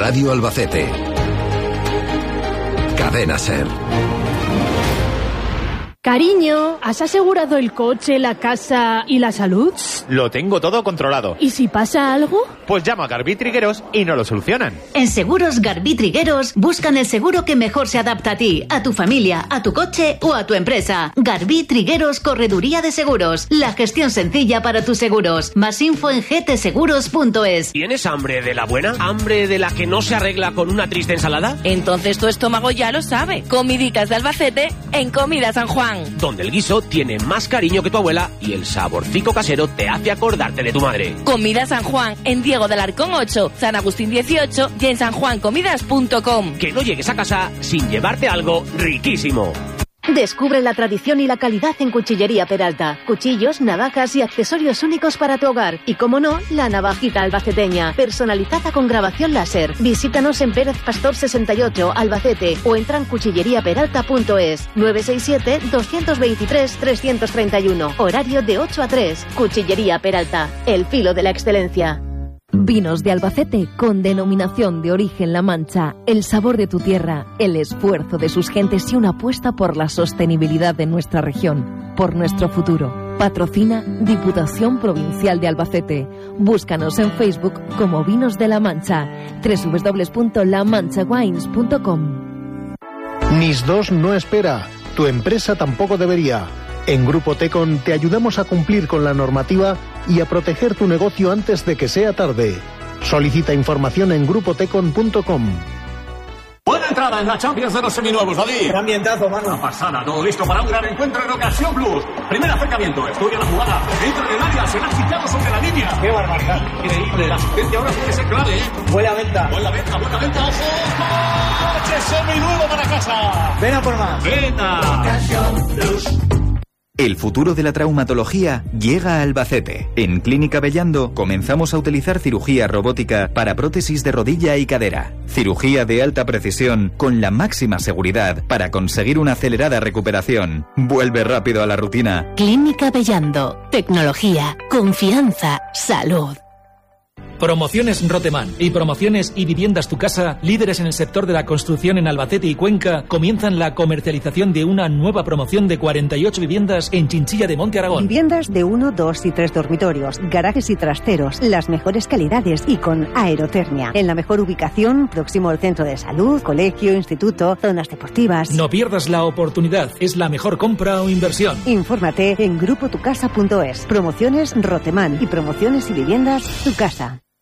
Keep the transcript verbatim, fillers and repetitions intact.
Radio Albacete. Cadena Ser. Cariño, ¿has asegurado el coche, la casa y la salud? Lo tengo todo controlado. ¿Y si pasa algo? Pues llamo a Garbí Trigueros y no lo solucionan. En Seguros Garbí Trigueros buscan el seguro que mejor se adapta a ti, a tu familia, a tu coche o a tu empresa. Garbí Trigueros Correduría de Seguros. La gestión sencilla para tus seguros. Más info en g t seguros punto es. ¿Tienes hambre de la buena? ¿Hambre de la que no se arregla con una triste ensalada? Entonces tu estómago ya lo sabe. Comidicas de Albacete en Comida San Juan. Donde el guiso tiene más cariño que tu abuela y el saborcico casero te hace acordarte de tu madre. Comida San Juan en Diego del Arcón ocho, San Agustín dieciocho y en san juan comidas punto com. Que no llegues a casa sin llevarte algo riquísimo. Descubre la tradición y la calidad en Cuchillería Peralta. Cuchillos, navajas y accesorios únicos para tu hogar. Y, como no, la navajita albaceteña, personalizada con grabación láser. Visítanos en Pérez Pastor sesenta y ocho, Albacete, o entra en cuchillería peralta punto es. nueve seis siete, dos dos tres, tres tres uno. Horario de ocho a tres. Cuchillería Peralta. El filo de la excelencia. Vinos de Albacete con denominación de origen La Mancha, el sabor de tu tierra, el esfuerzo de sus gentes y una apuesta por la sostenibilidad de nuestra región, por nuestro futuro. Patrocina Diputación Provincial de Albacete. Búscanos en Facebook como Vinos de La Mancha, doble u doble u doble u punto la mancha wines punto com. NIS dos no espera, tu empresa tampoco debería. En Grupo Tecon te ayudamos a cumplir con la normativa y a proteger tu negocio antes de que sea tarde. Solicita información en grupo tecon punto com. Buena entrada en la Champions de los seminuevos, David. Qué ambientazo, mano. Una pasada, todo listo para un gran encuentro en Ocasión Plus. Primer acercamiento, estudia la jugada. Entra en el área, se la ha quitado sobre la línea. Qué barbaridad. Increíble, la asistencia ahora puede ser clave, ¿eh? Buena venta. Buena venta, buena venta. ¡Ojo! ¡Coche seminuevo para casa! Ven a por más. Venta. Ocasión Plus. El futuro de la traumatología llega a Albacete. En Clínica Bellando comenzamos a utilizar cirugía robótica para prótesis de rodilla y cadera. Cirugía de alta precisión con la máxima seguridad para conseguir una acelerada recuperación. Vuelve rápido a la rutina. Clínica Bellando. Tecnología, confianza, salud. Promociones Rotemán y Promociones y Viviendas Tu Casa, líderes en el sector de la construcción en Albacete y Cuenca, comienzan la comercialización de una nueva promoción de cuarenta y ocho viviendas en Chinchilla de Monte Aragón. Viviendas de uno, dos y tres dormitorios, garajes y trasteros, las mejores calidades y con aerotermia. En la mejor ubicación, próximo al centro de salud, colegio, instituto, zonas deportivas. No pierdas la oportunidad, es la mejor compra o inversión. Infórmate en grupo tu casa punto es. Promociones Rotemán y Promociones y Viviendas Tu Casa.